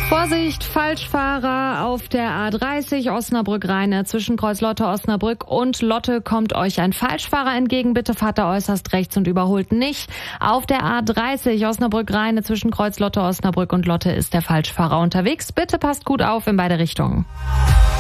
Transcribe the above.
Vorsicht, Falschfahrer auf der A30 Osnabrück-Rheine zwischen Kreuz-Lotte, Osnabrück und Lotte kommt euch ein Falschfahrer entgegen. Bitte fahrt da äußerst rechts und überholt nicht. Auf der A30 Osnabrück-Rheine zwischen Kreuz-Lotte, Osnabrück und Lotte ist der Falschfahrer unterwegs. Bitte passt gut auf in beide Richtungen.